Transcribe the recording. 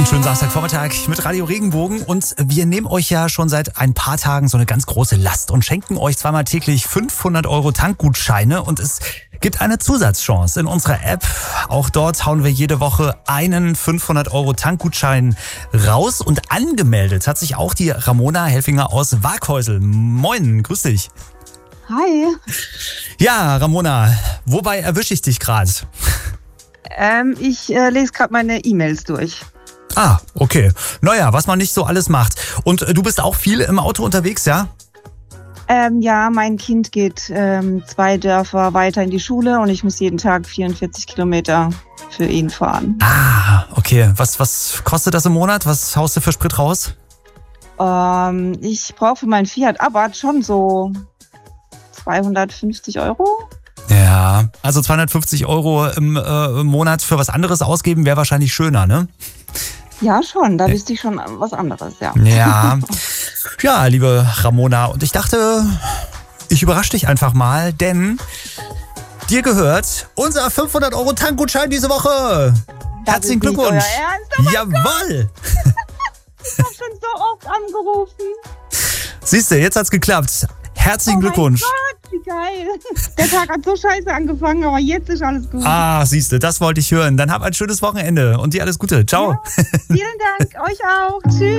Einen schönen Samstagvormittag mit Radio Regenbogen und wir nehmen euch ja schon seit ein paar Tagen so eine ganz große Last und schenken euch zweimal täglich 500 € Tankgutscheine und es gibt eine Zusatzchance in unserer App. Auch dort hauen wir jede Woche einen 500 € Tankgutschein raus und angemeldet hat sich auch die Ramona Helfinger aus Waaghäusel. Moin, grüß dich. Hi. Ja, Ramona, wobei erwische ich dich gerade? Ich lese gerade meine E-Mails durch. Ah, okay. Naja, was man nicht so alles macht. Und du bist auch viel im Auto unterwegs, ja? Ja, mein Kind geht 2 Dörfer weiter in die Schule und ich muss jeden Tag 44 Kilometer für ihn fahren. Ah, okay. Was kostet das im Monat? Was haust du für Sprit raus? Ich brauche für meinen Fiat Abarth schon so 250 €. Ja, also 250 € im Monat für was anderes ausgeben wäre wahrscheinlich schöner, ne? Ja, schon. Da wüsste ich schon was anderes, ja. Ja. Ja, liebe Ramona. Und ich dachte, ich überrasche dich einfach mal, denn dir gehört unser 500 € Tankgutschein diese Woche. Herzlichen Glückwunsch. Nicht euer Ernst? Oh mein Jawohl. Gott, ich habe schon so oft angerufen. Siehst du, jetzt hat's geklappt. Herzlichen Glückwunsch. Mein Gott, wie geil. Der Tag hat so scheiße angefangen, aber jetzt ist alles gut. Ah, siehst du, das wollte ich hören. Dann hab ein schönes Wochenende und dir alles Gute. Ciao. Ja, vielen Dank, euch auch. Tschüss.